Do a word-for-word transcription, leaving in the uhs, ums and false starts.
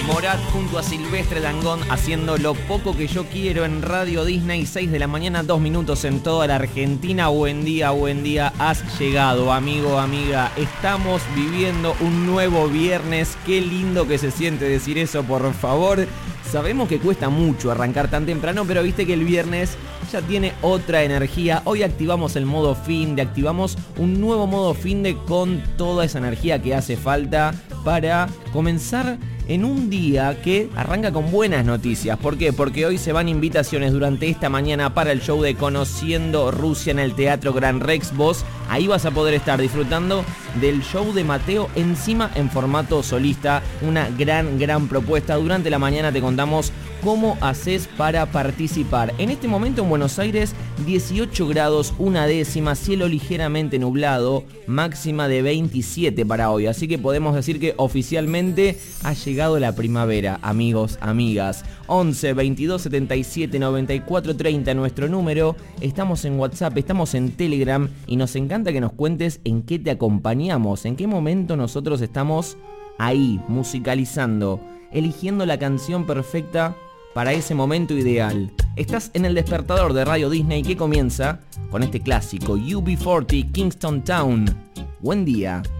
Morat junto a Silvestre Dangond haciendo Lo Poco Que Yo Quiero en Radio Disney, seis de la mañana, dos minutos en toda la Argentina. Buen día, buen día, has llegado, amigo, amiga. Estamos viviendo un nuevo viernes. Qué lindo que se siente decir eso, por favor. Sabemos que cuesta mucho arrancar tan temprano, pero viste que el viernes ya tiene otra energía. Hoy activamos el modo fin de, activamos un nuevo modo fin de con toda esa energía que hace falta para comenzar en un día que arranca con buenas noticias. ¿Por qué? Porque hoy se van invitaciones durante esta mañana para el show de Conociendo Rusia en el Teatro Gran Rex. Vos ahí vas a poder estar disfrutando del show de Mateo, encima en formato solista. Una gran, gran propuesta. Durante la mañana te contamos cómo haces para participar. En este momento en Buenos Aires, dieciocho grados, una décima, cielo ligeramente nublado, máxima de veintisiete para hoy. Así que podemos decir que oficialmente ha llegado la primavera, amigos, amigas. once, veintidós, setenta y siete, noventa y cuatro, treinta nuestro número. Estamos en WhatsApp, estamos en Telegram y nos encanta que nos cuentes en qué te acompañamos, en qué momento nosotros estamos ahí, musicalizando, eligiendo la canción perfecta para ese momento ideal. Estás en el despertador de Radio Disney que comienza con este clásico U B cuarenta, Kingston Town. Buen día.